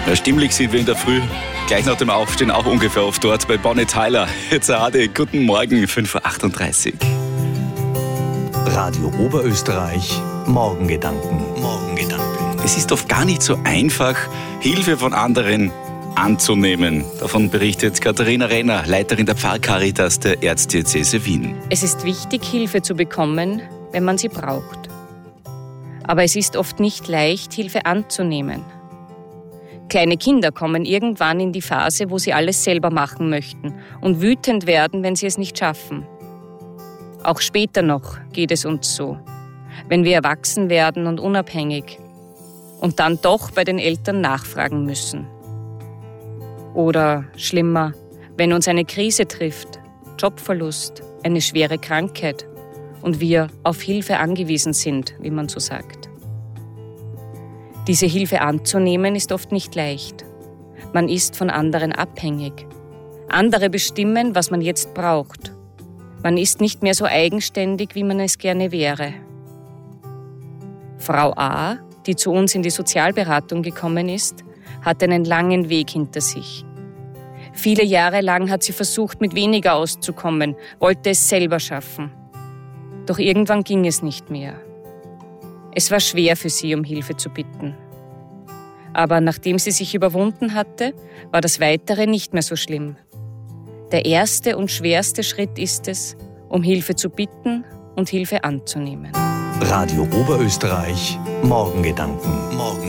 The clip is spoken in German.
Ja, stimmlich sind wir in der Früh, gleich nach dem Aufstehen, auch ungefähr oft dort bei Bonnie Tyler. Jetzt Ade, guten Morgen, 5:38 Uhr. Radio Oberösterreich, Morgengedanken. Es ist oft gar nicht so einfach, Hilfe von anderen anzunehmen. Davon berichtet Katharina Renner, Leiterin der Pfarrcaritas der Erzdiözese Wien. Es ist wichtig, Hilfe zu bekommen, wenn man sie braucht. Aber es ist oft nicht leicht, Hilfe anzunehmen. Kleine Kinder kommen irgendwann in die Phase, wo sie alles selber machen möchten und wütend werden, wenn sie es nicht schaffen. Auch später noch geht es uns so, wenn wir erwachsen werden und unabhängig und dann doch bei den Eltern nachfragen müssen. Oder schlimmer, wenn uns eine Krise trifft, Jobverlust, eine schwere Krankheit und wir auf Hilfe angewiesen sind, wie man so sagt. Diese Hilfe anzunehmen ist oft nicht leicht. Man ist von anderen abhängig. Andere bestimmen, was man jetzt braucht. Man ist nicht mehr so eigenständig, wie man es gerne wäre. Frau A., die zu uns in die Sozialberatung gekommen ist, hat einen langen Weg hinter sich. Viele Jahre lang hat sie versucht, mit weniger auszukommen, wollte es selber schaffen. Doch irgendwann ging es nicht mehr. Es war schwer für sie, um Hilfe zu bitten. Aber nachdem sie sich überwunden hatte, war das Weitere nicht mehr so schlimm. Der erste und schwerste Schritt ist es, um Hilfe zu bitten und Hilfe anzunehmen. Radio Oberösterreich, Morgengedanken.